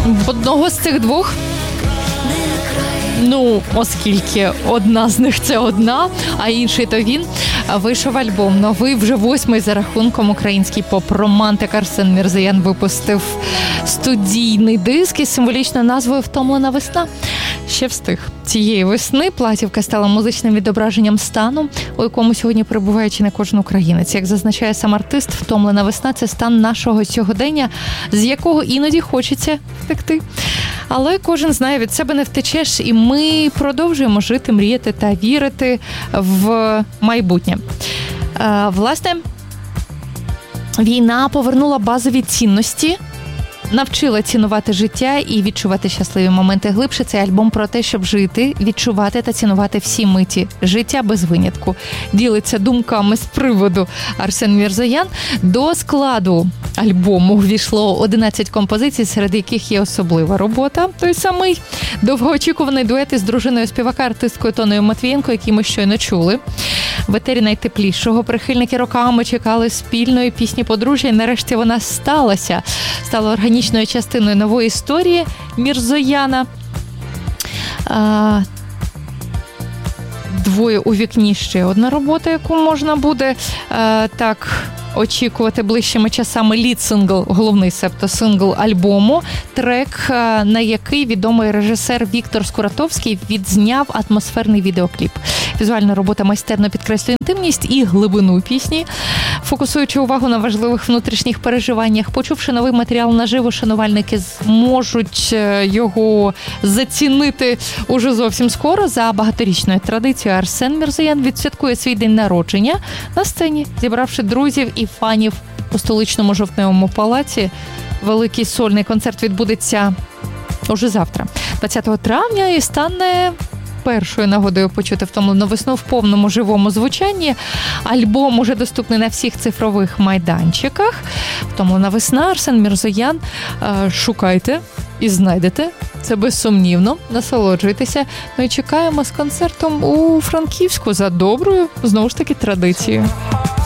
Одного з цих двох? Ну, оскільки одна з них – це одна, а інший – то він, вийшов альбом. Новий, вже 8-й за рахунком український поп-романтик Арсен Мірзоян випустив студійний диск із символічною назвою «Втомлена весна». Ще встиг. Цієї весни платівка стала музичним відображенням стану, у якому сьогодні перебуває чи не кожен українець. Як зазначає сам артист, втомлена весна – це стан нашого сьогодення, з якого іноді хочеться втекти. Але кожен знає, від себе не втечеш, і ми продовжуємо жити, мріяти та вірити в майбутнє. Власне, війна повернула базові цінності, навчила цінувати життя і відчувати щасливі моменти глибше. Цей альбом про те, щоб жити, відчувати та цінувати всі миті життя без винятку. Ділиться думками з приводу Арсен Мірзоян. До складу альбому ввійшло 11 композицій, серед яких є особлива робота. Той самий довгоочікуваний дует із дружиною співака, артисткою Тоною Матвієнко, який ми щойно чули. В етері найтеплішого прихильники роками чекали спільної пісні подружжя, і нарешті вона сталася. Стала органічною частиною нової історії Мірзояна. «Двоє у вікні» – ще одна робота, яку можна буде очікувати ближчими часами. Лід-сингл, головний септосингл альбому, трек, на який відомий режисер Віктор Скуратовський відзняв атмосферний відеокліп. Візуальна робота майстерно підкреслює інтимність і глибину пісні, фокусуючи увагу на важливих внутрішніх переживаннях. Почувши новий матеріал наживо, шанувальники зможуть його зацінити уже зовсім скоро. За багаторічною традицією Арсен Мірзоян відсвяткує свій день народження на сцені, зібравши друзів і фанів у столичному Жовтневому палаці. Великий сольний концерт відбудеться уже завтра, 20 травня, і стане першою нагодою почути «Втомлену весну» в повному живому звучанні. Альбом уже доступний на всіх цифрових майданчиках. «Втомлена весна», Арсен Мірзоян. Шукайте і знайдете. Це безсумнівно. Насолоджуйтеся. Ну і чекаємо з концертом у Франківську за доброю, знову ж таки, традицією.